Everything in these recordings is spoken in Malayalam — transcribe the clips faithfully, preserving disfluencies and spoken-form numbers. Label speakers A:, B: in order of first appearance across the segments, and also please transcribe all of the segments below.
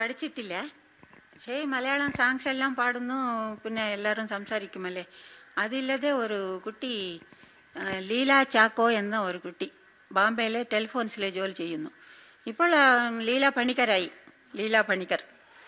A: പഠിച്ചിട്ടില്ല. പക്ഷേ മലയാളം സാങ്സ് എല്ലാം പാടുന്നു, പിന്നെ എല്ലാവരും സംസാരിക്കുമല്ലേ. അതില്ലാതെ ഒരു കുട്ടി ലീല ചാക്കോ എന്ന ഒരു കുട്ടി ബോംബെയിലെ ടെലിഫോൺസിലെ ജോലി ചെയ്യുന്നു. ഇപ്പോൾ ലീല പണിക്കരായി. ലീല പണിക്കർ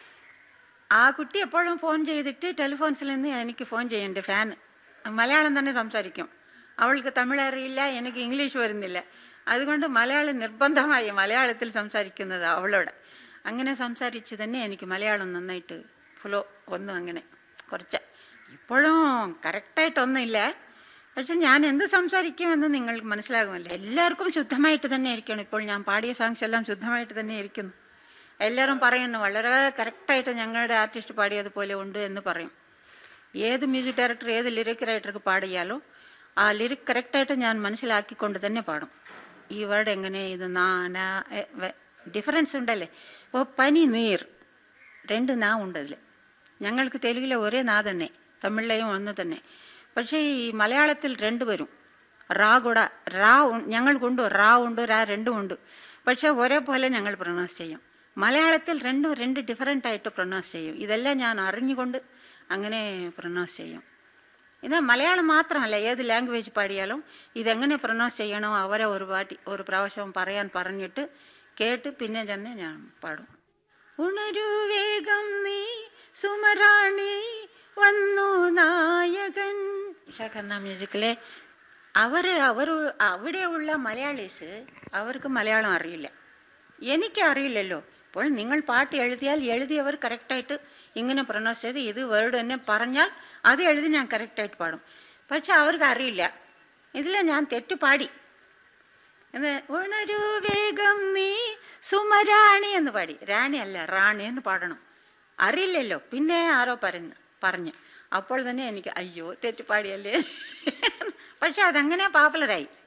A: ആ കുട്ടി എപ്പോഴും ഫോൺ ചെയ്തിട്ട് ടെലിഫോൺസിൽ നിന്ന് എനിക്ക് ഫോൺ ചെയ്യണ്ട്. ഫാൻ മലയാളം തന്നെ സംസാരിക്കും. അവൾക്ക് തമിഴ് അറിയില്ല, എനിക്ക് ഇംഗ്ലീഷ് വരുന്നില്ല. അതുകൊണ്ട് മലയാളം നിർബന്ധമായി മലയാളത്തിൽ സംസാരിക്കുന്നത് അവളോട്. അങ്ങനെ സംസാരിച്ച് തന്നെ എനിക്ക് മലയാളം നന്നായിട്ട് ഫ്ലോ ഒന്നും അങ്ങനെ കുറച്ച് ഇപ്പോഴും കറക്റ്റായിട്ടൊന്നുമില്ല. പക്ഷെ ഞാൻ എന്ത് സംസാരിക്കുമെന്ന് നിങ്ങൾക്ക് മനസ്സിലാകുമല്ലോ. എല്ലാവർക്കും ശുദ്ധമായിട്ട് തന്നെ ഇരിക്കണം. ഇപ്പോൾ ഞാൻ പാടിയ സോങ്സ് എല്ലാം ശുദ്ധമായിട്ട് തന്നെ ഇരിക്കുന്നു. എല്ലാവരും പറയുന്നു വളരെ കറക്റ്റായിട്ട് ഞങ്ങളുടെ ആർട്ടിസ്റ്റ് പാടിയതുപോലെ ഉണ്ട് എന്ന് പറയും. ഏത് മ്യൂസിക് ഡയറക്ടർ ഏത് ലിറിക് റൈറ്റർക്ക് പാടിയാലോ ആ ലിറിക് കറക്റ്റായിട്ട് ഞാൻ മനസ്സിലാക്കിക്കൊണ്ട് തന്നെ പാടും. ഈ വേർഡ് എങ്ങനെ ഇത് നാ നാ ഡിഫറൻസ് ഉണ്ടല്ലേ. ഇപ്പോൾ പനി നീർ രണ്ട് നാ ഉണ്ടതിൽ. ഞങ്ങൾക്ക് തെലുങ്കിലെ ഒരേ നാ തന്നെ, തമിഴിലെയും ഒന്ന് തന്നെ. പക്ഷേ ഈ മലയാളത്തിൽ രണ്ട് വരും. റാ കൂടെ റാ ഞങ്ങൾക്കുണ്ട്, റാ ഉണ്ട്, റാ രണ്ടും ഉണ്ട്. പക്ഷേ ഒരേപോലെ ഞങ്ങൾ പ്രൊനൗൺസ് ചെയ്യും. മലയാളത്തിൽ രണ്ടും രണ്ട് ഡിഫറൻ്റ് ആയിട്ട് പ്രൊനൗൺസ് ചെയ്യും. ഇതെല്ലാം ഞാൻ അറിഞ്ഞുകൊണ്ട് അങ്ങനെ പ്രൊനൗൺസ് ചെയ്യും. ഇത് മലയാളം മാത്രമല്ല, ഏത് ലാംഗ്വേജ് പാടിയാലും ഇതെങ്ങനെ പ്രൊനൗൺസ് ചെയ്യണോ അവരെ ഒരു പാട്ടി ഒരു പ്രാവശ്യം പറയാൻ പറഞ്ഞിട്ട് കേട്ട് പിന്നെ തന്നെ ഞാൻ പാടും. ഉണരു വേഗം നീ സുമറാണി വന്നു നായകൻ. ഖന്ന മ്യൂസിക്കിലെ അവർ അവർ അവിടെയുള്ള മലയാളീസ് അവർക്ക് മലയാളം അറിയില്ല, എനിക്ക് അറിയില്ലല്ലോ. അപ്പോൾ നിങ്ങൾ പാട്ട് എഴുതിയാൽ എഴുതിയവർ കറക്റ്റായിട്ട് ഇങ്ങനെ പ്രൊനൗൺസ് ചെയ്ത് ഇത് വേർഡ് തന്നെ പറഞ്ഞാൽ അത് എഴുതി ഞാൻ കറക്റ്റായിട്ട് പാടും. പക്ഷെ അവർക്ക് അറിയില്ല. ഇതിൽ ഞാൻ തെറ്റ് പാടി. എന്ന് ഉണരു വേഗം നീ സുമരാണി എന്ന് പാടി. റാണി അല്ല റാണി എന്ന് പാടണം. അറിയില്ലല്ലോ. പിന്നെ ആരോ പറഞ്ഞു പറഞ്ഞു അപ്പോൾ തന്നെ എനിക്ക് അയ്യോ തെറ്റ് പാടിയല്ലേ. പക്ഷെ അതങ്ങനെ പോപ്പുലറായി.